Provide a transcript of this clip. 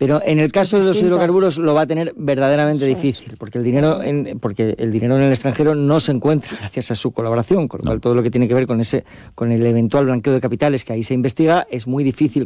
Pero en el caso de los hidrocarburos lo va a tener verdaderamente difícil, porque el dinero en el extranjero no se encuentra gracias a su colaboración, con lo cual todo lo que tiene que ver con el eventual blanqueo de capitales que ahí se investiga es muy difícil